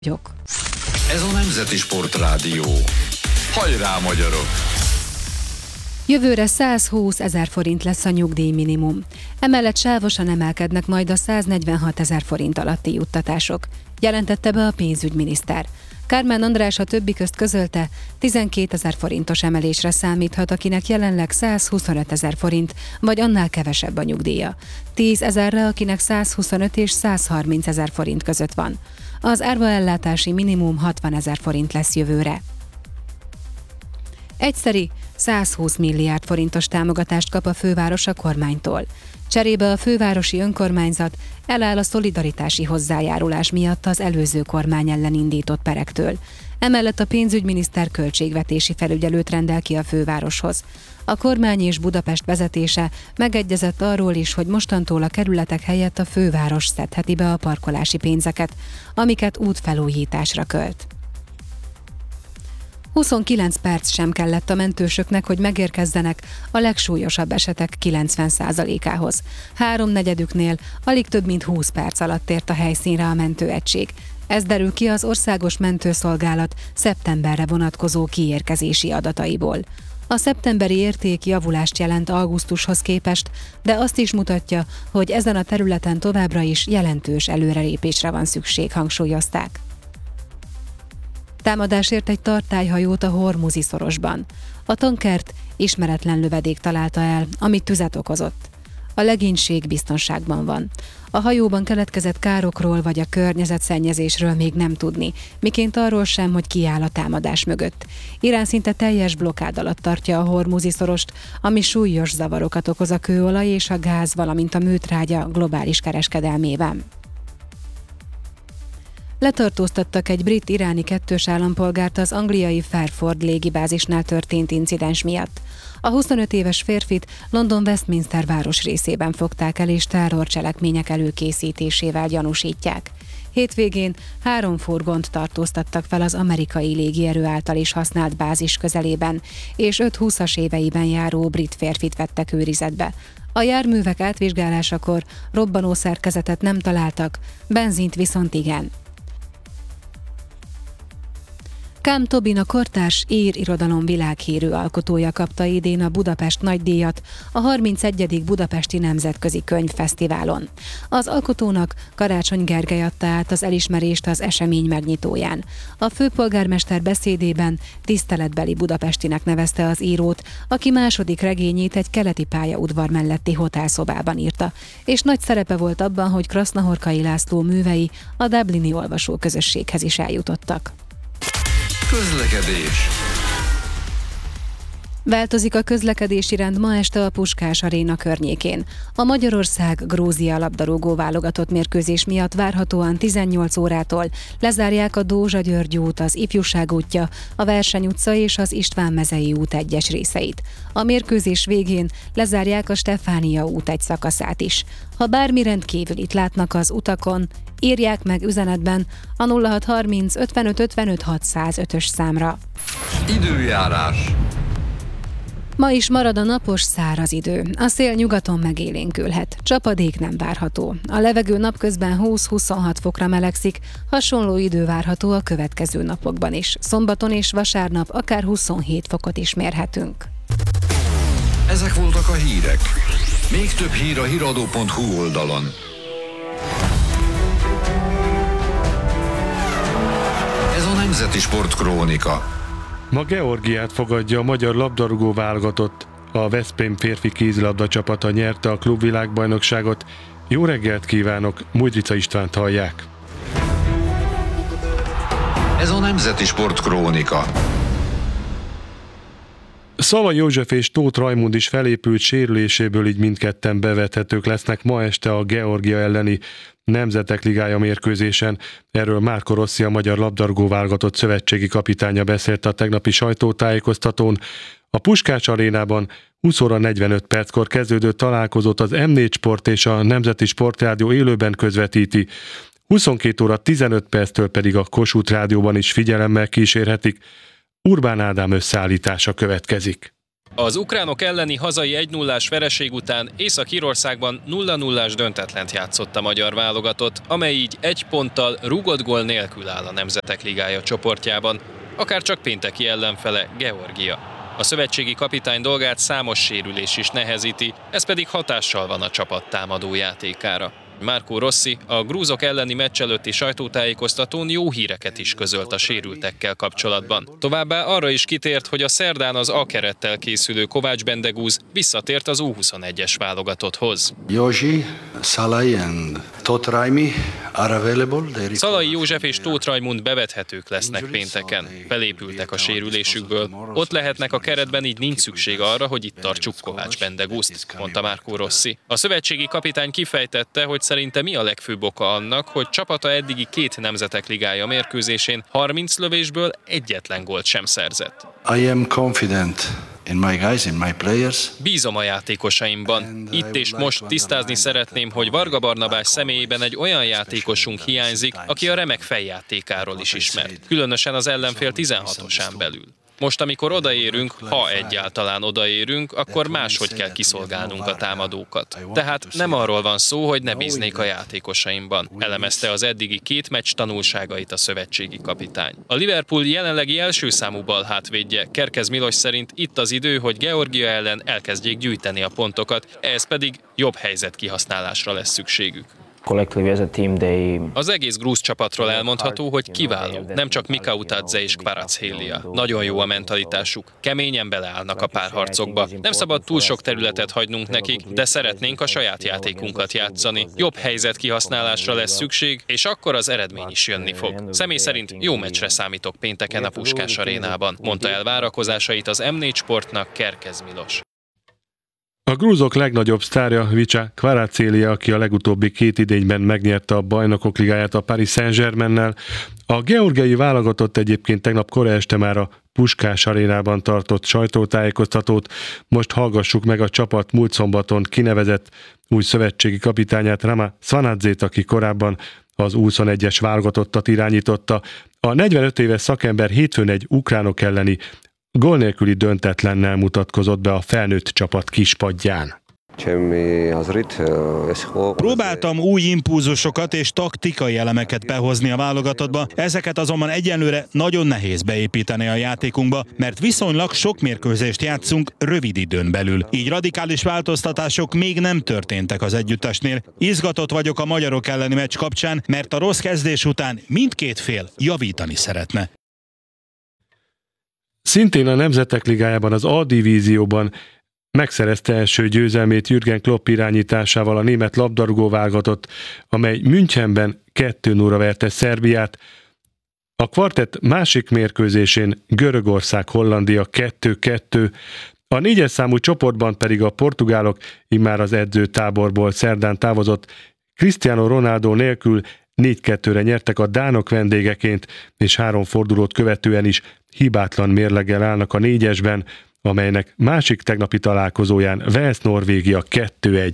Ez a Nemzeti Sportrádió. Hajrá, magyarok! Jövőre 120 000 forint lesz a nyugdíjminimum. Emellett sávosan emelkednek majd a 146 000 forint alatti juttatások, jelentette be a pénzügyminiszter. Kármán András a többi közt közölte, 12 000 forintos emelésre számíthat, akinek jelenleg 125 000 forint, vagy annál kevesebb a nyugdíja. 10 000-re, akinek 125 és 130 000 forint között van. Az árvaellátási minimum 60 000 forint lesz jövőre. Egyszeri 120 milliárd forintos támogatást kap a főváros a kormánytól. Cserébe a fővárosi önkormányzat eláll a szolidaritási hozzájárulás miatt az előző kormány ellen indított perektől. Emellett a pénzügyminiszter költségvetési felügyelőt rendel ki a fővároshoz. A kormány és Budapest vezetése megegyezett arról is, hogy mostantól a kerületek helyett a főváros szedheti be a parkolási pénzeket, amiket útfelújításra költ. 29 perc sem kellett a mentősöknek, hogy megérkezzenek a legsúlyosabb esetek 90%-ához. Háromnegyedüknél alig több mint 20 perc alatt ért a helyszínre a mentőegység. Ez derül ki az Országos Mentőszolgálat szeptemberre vonatkozó kiérkezési adataiból. A szeptemberi érték javulást jelent augusztushoz képest, de azt is mutatja, hogy ezen a területen továbbra is jelentős előrelépésre van szükség, hangsúlyozták. Támadás ért egy tartályhajót a Hormuzi szorosban. A tankert ismeretlen lövedék találta el, amit tüzet okozott. A legénység biztonságban van. A hajóban keletkezett károkról vagy a környezetszennyezésről még nem tudni, miként arról sem, hogy ki áll a támadás mögött. Irán szinte teljes blokkád alatt tartja a Hormuzi szorost, ami súlyos zavarokat okoz a kőolaj és a gáz, valamint a műtrágya globális kereskedelmében. Letartóztattak egy brit-iráni kettős állampolgárt az angliai Fairford légibázisnál történt incidens miatt. A 25 éves férfit London Westminster városrészében fogták el, és terrorcselekmények előkészítésével gyanúsítják. Hétvégén 3 furgont tartóztattak fel az amerikai légierő által is használt bázis közelében, és 5 20-as éveiben járó brit férfit vettek őrizetbe. A járművek átvizsgálásakor robbanószerkezetet nem találtak, benzint viszont igen. Kám Tobin, a kortárs ír irodalom világhírű alkotója kapta idén a Budapest nagydíjat a 31. Budapesti Nemzetközi Könyvfesztiválon. Az alkotónak Karácsony Gergely adta át az elismerést az esemény megnyitóján. A főpolgármester beszédében tiszteletbeli budapestinek nevezte az írót, aki második regényét egy keleti pályaudvar melletti hotelszobában írta, és nagy szerepe volt abban, hogy Krasznahorkai László művei a dublini olvasóközösséghez is eljutottak. Közlekedés. Változik a közlekedési rend ma este a Puskás Aréna környékén. A Magyarország-Grúzia labdarúgó válogatott mérkőzés miatt várhatóan 18 órától lezárják a Dózsa-György út, az Ifjúság útja, a Verseny utca és az István-mezei út egyes részeit. A mérkőzés végén lezárják a Stefánia út egy szakaszát is. Ha bármi rendkívülit látnak az utakon, írják meg üzenetben a 0630 55 55 605-ös számra. Időjárás. Ma is marad a napos, száraz idő. A szél nyugaton megélénkülhet. Csapadék nem várható. A levegő napközben 20-26 fokra melegszik, hasonló idő várható a következő napokban is. Szombaton és vasárnap akár 27 fokot is mérhetünk. Ezek voltak a hírek. Még több hír a hiradó.hu oldalon. Ez a Nemzeti Sportkrónika. Ma Georgiát fogadja a magyar labdarúgó válogatott. A Veszprém férfi kézilabda csapata nyerte a klubvilágbajnokságot. Jó reggelt kívánok, Mújdrica Istvánt hallják. Ez a Nemzeti Sportkrónika. Szalai József és Tóth Rajmund is felépült sérüléséből, így mindketten bevethetők lesznek ma este a Georgia elleni Nemzetek Ligája mérkőzésen. Erről Márko Rossi, a magyar labdarúgó válogatott szövetségi kapitánya beszélt a tegnapi sajtótájékoztatón. A Puskás Arénában 20 óra 45 perckor kezdődő találkozót az M4 Sport és a Nemzeti Sportrádió élőben közvetíti. 22 óra 15 perctől pedig a Kossuth Rádióban is figyelemmel kísérhetik. Urbán Ádám összeállítása következik. Az ukránok elleni hazai 1-0-ás vereség után Észak-Írországban 0-0-ás döntetlent játszott a magyar válogatott, amely így 1 ponttal rúgott gól nélkül áll a Nemzetek Ligája csoportjában, akár csak pénteki ellenfele Georgia. A szövetségi kapitány dolgát számos sérülés is nehezíti, ez pedig hatással van a csapat támadó játékára. Marco Rossi a grúzok elleni meccs előtti sajtótájékoztatón jó híreket is közölt a sérültekkel kapcsolatban. Továbbá arra is kitért, hogy a szerdán az A-kerettel készülő Kovács Bendegúz visszatért az U21-es válogatotthoz. Josi, Szalai and Tóth Raimi are available. Szalai József és Tóth Raimund bevethetők lesznek pénteken. Felépültek a sérülésükből. Ott lehetnek a keretben, így nincs szükség arra, hogy itt tartsuk Kovács Bendegúzt, mondta Marco Rossi. A szövetségi kapitány kifejtette, hogy szerinte mi a legfőbb oka annak, hogy csapata eddigi 2 Nemzetek Ligája mérkőzésén 30 lövésből egyetlen gólt sem szerzett. I am confident in my guys, in my players. Bízom a játékosaimban. Itt és most tisztázni szeretném, hogy Varga Barnabás személyében egy olyan játékosunk hiányzik, aki a remek fejjátékáról is ismert, különösen az ellenfél 16-osán belül. Most, amikor odaérünk, ha egyáltalán odaérünk, akkor máshogy kell kiszolgálnunk a támadókat. Tehát nem arról van szó, hogy ne bíznék a játékosaimban, elemezte az eddigi 2 meccs tanulságait a szövetségi kapitány. A Liverpool jelenlegi első számú balhátvédje, Kerkez Milos szerint itt az idő, hogy Georgia ellen elkezdjék gyűjteni a pontokat, ehhez pedig jobb helyzet kihasználásra lesz szükségük. Az egész grúz csapatról elmondható, hogy kiváló, nem csak Mika Utadze és Kvaratskhelia. Nagyon jó a mentalitásuk, keményen beleállnak a párharcokba. Nem szabad túl sok területet hagynunk nekik, de szeretnénk a saját játékunkat játszani. Jobb helyzet kihasználásra lesz szükség, és akkor az eredmény is jönni fog. Személy szerint jó meccsre számítok pénteken a Puskás arénában, mondta el várakozásait az M4 Sportnak Kerkez Milos. A grúzok legnagyobb sztárja Vicha Kvaratskhelia, aki a legutóbbi 2 idényben megnyerte a Bajnokok Ligáját a Paris Saint-Germainnel. A georgiai válogatott egyébként tegnap kora este már a Puskás arénában tartott sajtótájékoztatót. Most hallgassuk meg a csapat múlt szombaton kinevezett új szövetségi kapitányát, Rama Szvanadzét, aki korábban az U21-es válogatottat irányította. A 45 éves szakember hétfőn egy ukránok elleni gól nélküli döntetlennel mutatkozott be a felnőtt csapat kispadján. Próbáltam új impulzusokat és taktikai elemeket behozni a válogatottba, ezeket azonban egyenlőre nagyon nehéz beépíteni a játékunkba, mert viszonylag sok mérkőzést játszunk rövid időn belül. Így radikális változtatások még nem történtek az együttesnél. Izgatott vagyok a magyarok elleni meccs kapcsán, mert a rossz kezdés után mindkét fél javítani szeretne. Szintén a Nemzetek Ligájában, az A-divízióban megszerezte első győzelmét Jürgen Klopp irányításával a német labdarúgó válogatott, amely Münchenben 2-0-ra verte Szerbiát. A kvartett másik mérkőzésén Görögország-Hollandia 2-2, a 4-es számú csoportban pedig a portugálok immár az edzőtáborból szerdán távozott Cristiano Ronaldo nélkül 4-2-re nyertek a dánok vendégeként, és 3 fordulót követően is hibátlan mérleggel állnak a 4-esben, amelynek másik tegnapi találkozóján Wales-Norvégia 2-1.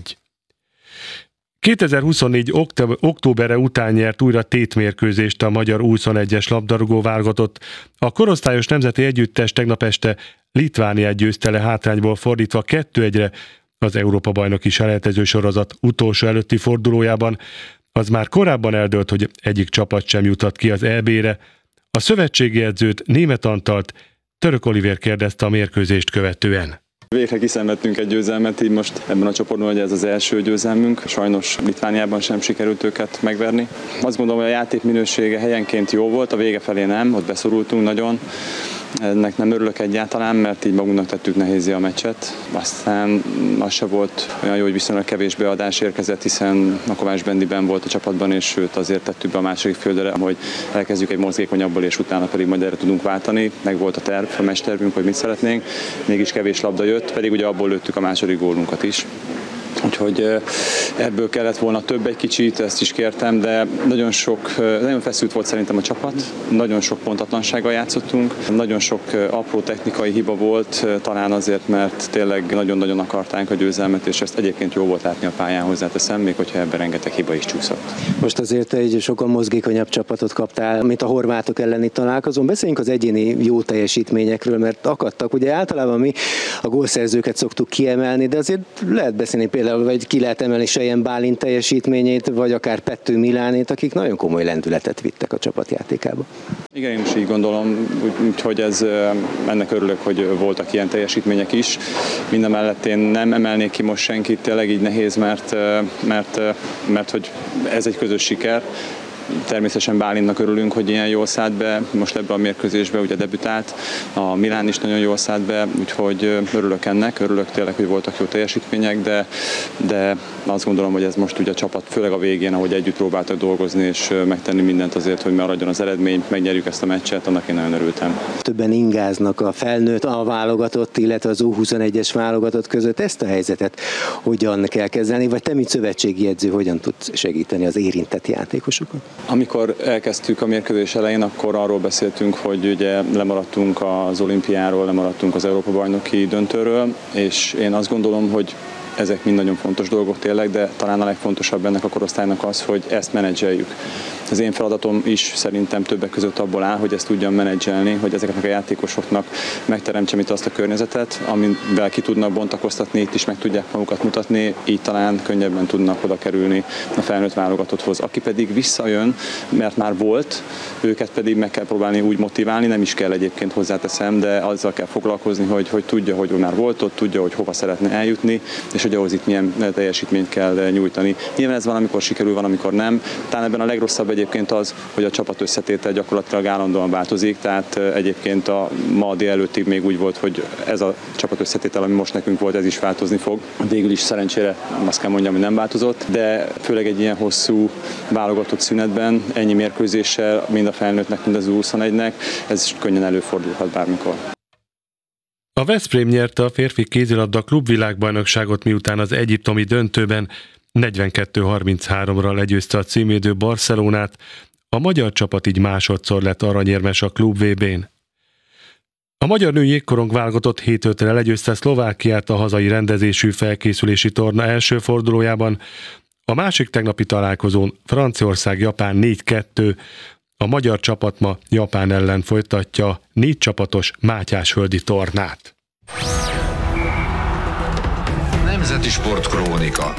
2024. októberre után nyert újra tétmérkőzést a magyar U21-es labdarúgó válogatott. A korosztályos nemzeti együttes tegnap este Litvániát győzte le hátrányból fordítva 2-1-re az Európa-bajnoki selejtező sorozat utolsó előtti fordulójában. Az már korábban eldőlt, hogy egyik csapat sem jutott ki az EB-re. A szövetségi edzőt, Németh Antalt Török Olivér kérdezte a mérkőzést követően. Végre kiszenvedtünk egy győzelmet, így most ebben a csoportban, hogy ez az első győzelmünk. Sajnos Litvániában sem sikerült őket megverni. Azt gondolom, hogy a játék minősége helyenként jó volt, a vége felé nem, ott beszorultunk nagyon. Ennek nem örülök egyáltalán, mert így magunknak tettük nehézé a meccset. Aztán az se volt olyan jó, hogy viszonylag kevés beadás érkezett, hiszen a Kovács Bendiben volt a csapatban, és sőt azért tettük be a második féldőre, hogy elkezdjük egy mozgékonyabbból, és utána pedig majd erre tudunk váltani. Meg volt a terv, a mestervünk, hogy mit szeretnénk. Mégis kevés labda jött, pedig ugye abból lőttük a második gólunkat is. Úgyhogy ebből kellett volna több egy kicsit, ezt is kértem, de nagyon feszült volt szerintem a csapat, nagyon sok pontatlansággal játszottunk, nagyon sok apró technikai hiba volt, talán azért, mert tényleg nagyon-nagyon akartánk a győzelmet, és ezt egyébként jó volt látni a pályán, hozzáteszem, még hogyha ebben rengeteg hiba is csúszott. Most azért egy sokkal mozgékonyabb csapatot kaptál, mint a horvátok elleni találkozón. Beszéljünk az egyéni jó teljesítményekről, mert akadtak. Ugye általában mi a gólszerzőket szoktuk kiemelni, de azért lehet beszélni például, vagy ki lehet emelni Sejen Bálint teljesítményét, vagy akár Pettő Milánét, akik nagyon komoly lendületet vittek a csapatjátékába. Igen, én is így gondolom, úgyhogy ennek örülök, hogy voltak ilyen teljesítmények is. Mindemellett én nem emelnék ki most senkit, tényleg így nehéz, mert hogy ez egy közös siker. Természetesen Bálintnak örülünk, hogy ilyen jól szállt be, most ebbe a mérkőzésbe ugye debütált, a Milán is nagyon jól szállt be, úgyhogy örülök ennek, örülök tényleg, hogy voltak jó teljesítmények, de azt gondolom, hogy ez most ugye a csapat, főleg a végén, ahogy együtt próbáltak dolgozni és megtenni mindent azért, hogy maradjon az eredmény, megnyerjük ezt a meccset, annak én nagyon örültem. Többen ingáznak a felnőtt, a válogatott, illetve az U21-es válogatott között. Ezt a helyzetet hogyan kell kezelni, vagy te, mint szövetségi edző, hogyan tudsz segíteni az érintett játékosokat? Amikor elkezdtük a mérkőzés elején, akkor arról beszéltünk, hogy ugye lemaradtunk az olimpiáról, lemaradtunk az Európa-bajnoki döntőről, és én azt gondolom, hogy ezek mind nagyon fontos dolgok tényleg, de talán a legfontosabb ennek a korosztálynak az, hogy ezt menedzseljük. Az én feladatom is szerintem többek között abból áll, hogy ezt tudjam menedzselni, hogy ezeknek a játékosoknak megteremtsem itt azt a környezetet, amivel ki tudnak bontakoztatni, itt is meg tudják magukat mutatni, így talán könnyebben tudnak oda kerülni a felnőtt válogatotthoz. Aki pedig visszajön, mert már volt, őket pedig meg kell próbálni úgy motiválni, nem is kell egyébként, hozzáteszem, de azzal kell foglalkozni, hogy tudja, hogy ő már volt ott, tudja, hogy hova szeretne eljutni, és hogy ahhoz itt milyen teljesítményt kell nyújtani. Nyilván ez van, amikor sikerül, van, amikor nem. Talán ebben a legrosszabb egyébként az, hogy a csapat összetétel gyakorlatilag állandóan változik, tehát egyébként a ma délelőttig még úgy volt, hogy ez a csapat összetétel, ami most nekünk volt, ez is változni fog. Végül is szerencsére azt kell mondjam, hogy nem változott, de főleg egy ilyen hosszú válogatott szünetben, ennyi mérkőzéssel, mind a felnőttnek, mind az U21-nek, ez könnyen előfordulhat bármikor. A Veszprém nyerte a férfi kézilabda klubvilágbajnokságot, miután az egyiptomi döntőben 42-33-ra legyőzte a címvédő Barcelonát, a magyar csapat így másodszor lett aranyérmes a klub VB-n. A magyar női jégkorong válogatott 7-5-re legyőzte Szlovákiát a hazai rendezésű felkészülési torna első fordulójában, a másik tegnapi találkozón Franciaország-Japán 4-2, a magyar csapat ma Japán ellen folytatja 4 csapatos Mátyásföldi tornát. Nemzeti Sportkrónika.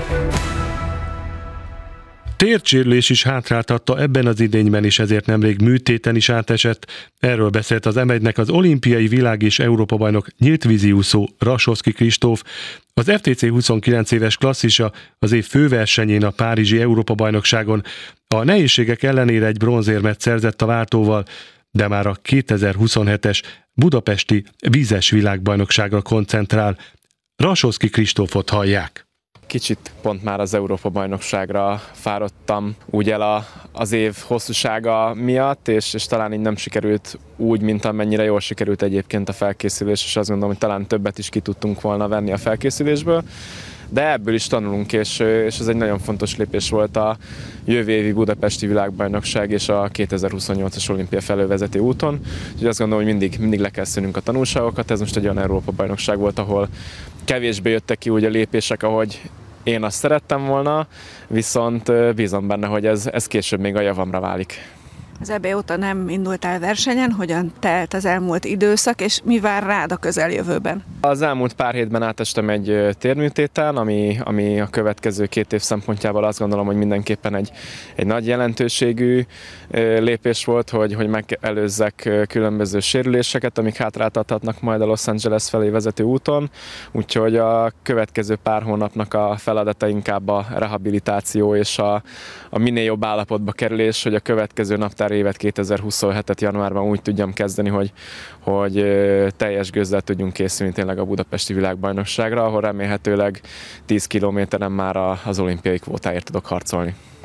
Térdsérülés is hátráltatta ebben az idényben is, ezért nemrég műtéten is átesett. Erről beszélt az M1-nek az olimpiai világ- és Európa-bajnok nyílt víziúszó Rasovszky Kristóf. Az FTC 29 éves klasszisa az év főversenyén, a párizsi Európa-bajnokságon a nehézségek ellenére egy bronzérmet szerzett a váltóval, de már a 2027-es budapesti vízes világbajnokságra koncentrál. Rasovszky Kristófot hallják. Kicsit pont már az Európa-bajnokságra fáradtam úgy el az év hosszúsága miatt, és talán így nem sikerült úgy, mint amennyire jól sikerült egyébként a felkészülés, és azt gondolom, hogy talán többet is ki tudtunk volna venni a felkészülésből. De ebből is tanulunk, és ez egy nagyon fontos lépés volt a jövő évi budapesti világbajnokság és a 2028-as olimpia felől vezető úton. Úgyhogy azt gondolom, hogy mindig le kell szűnünk a tanulságokat. Ez most egy olyan Európa-bajnokság volt, ahol kevésbé jöttek ki úgy a lépések, ahogy én azt szerettem volna, viszont bízom benne, hogy ez később még a javamra válik. Az EB óta nem indultál versenyen, hogyan telt az elmúlt időszak, és mi vár rád a közeljövőben? Az elmúlt pár hétben átestem egy térműtéten, ami a következő 2 év szempontjából azt gondolom, hogy mindenképpen egy nagy jelentőségű lépés volt, hogy megelőzzek különböző sérüléseket, amik hátráltathatnak majd a Los Angeles felé vezető úton. Úgyhogy a következő pár hónapnak a feladata inkább a rehabilitáció és a minél jobb állapotba kerülés, hogy a következő naptár évet 2027-et januárban úgy tudjam kezdeni, hogy teljes gőzzel tudjunk készülni tényleg a budapesti világbajnokságra, ahol remélhetőleg 10 kilométeren már az olimpiai kvótáért tudok harcolni.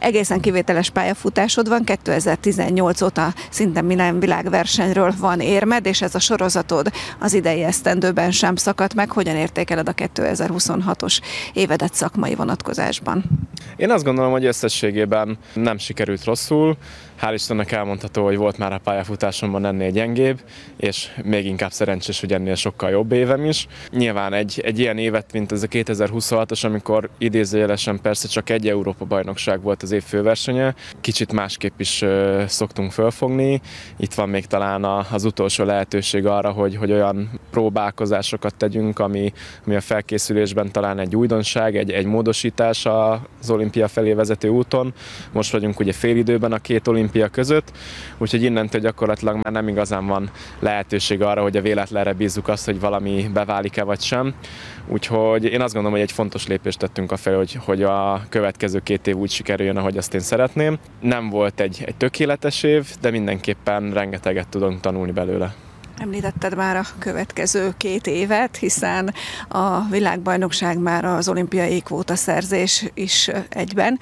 egészen kivételes pályafutásod van, 2018 óta szinte minden világversenyről van érmed, és ez a sorozatod az idei esztendőben sem szakadt meg. Hogyan értékeled a 2026-os évedet szakmai vonatkozásban? Én azt gondolom, hogy összességében nem sikerült rosszul. Hál' Istennek elmondható, hogy volt már a pályafutásomban ennél gyengébb, és még inkább szerencsés, hogy ennél sokkal jobb évem is. Nyilván egy ilyen évet, mint ez a 2026-os, amikor idézőjelesen persze csak egy Európa-bajnokság volt az év főversenye, kicsit másképp is szoktunk fölfogni. Itt van még talán az utolsó lehetőség arra, hogy olyan próbálkozásokat tegyünk, ami a felkészülésben talán egy újdonság, egy módosítás az olimpia felé vezető úton. Most vagyunk ugye félidőben a két olimpia között, úgyhogy innentől gyakorlatilag már nem igazán van lehetőség arra, hogy a véletlenre bízzuk azt, hogy valami beválik-e vagy sem. Úgyhogy én azt gondolom, hogy egy fontos lépést tettünk afelé, hogy a következő 2 év úgy sikerüljön, ahogy azt én szeretném. Nem volt egy tökéletes év, de mindenképpen rengeteget tudunk tanulni belőle. Említetted már a következő 2 évet, hiszen a világbajnokság már az olimpiai kvótaszerzés is egyben.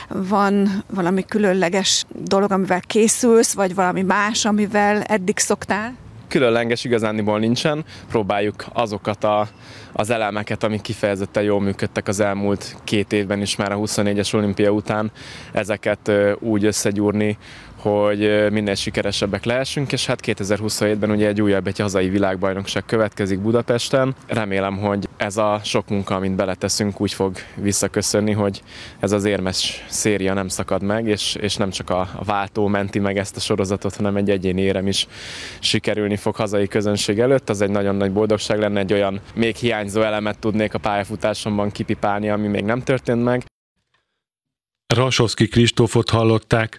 Van valami különleges dolog, amivel készülsz, vagy valami más, amivel eddig szoktál? Különleges igazániból nincsen. Próbáljuk azokat az elemeket, amik kifejezetten jól működtek az elmúlt 2 évben is már a 24-es olimpia után, ezeket úgy összegyúrni, hogy minél sikeresebbek lehessünk, és hát 2027-ben ugye egy hazai világbajnokság következik Budapesten. Remélem, hogy ez a sok munka, amit beleteszünk, úgy fog visszaköszönni, hogy ez az érmes széria nem szakad meg, és nem csak a váltó menti meg ezt a sorozatot, hanem egy egyéni érem is sikerülni fog hazai közönség előtt. Az egy nagyon nagy boldogság lenne, egy olyan még hiányzó elemet tudnék a pályafutásomban kipipálni, ami még nem történt meg. Rasovszky Kristófot hallották.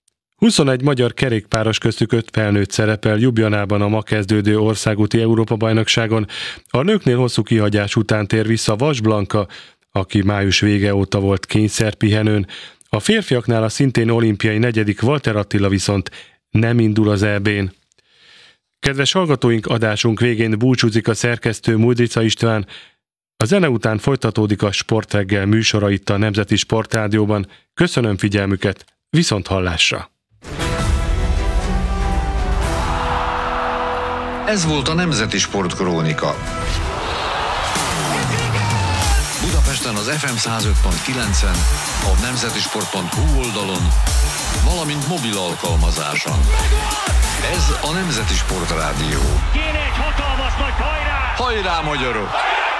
21 magyar kerékpáros, köztük 5 felnőtt szerepel Ljubljanában a ma kezdődő országúti Európa-bajnokságon. A nőknél hosszú kihagyás után tér vissza Vas Blanka, aki május vége óta volt kényszerpihenőn. A férfiaknál a szintén olimpiai 4. Walter Attila viszont nem indul az EB-n. Kedves hallgatóink, adásunk végén búcsúzik a szerkesztő Mudrica István. A zene után folytatódik a Sportreggel műsora itt a Nemzeti Sportrádióban. Köszönöm figyelmüket, viszont hallásra! Ez volt a Nemzeti Sportkrónika. Budapesten az FM 105.9-en, a nemzetisport.hu oldalon, valamint mobil alkalmazáson. Ez a Nemzeti Sportrádió. Kéne egy hatalmas nagy hajrá! Hajrá, magyarok!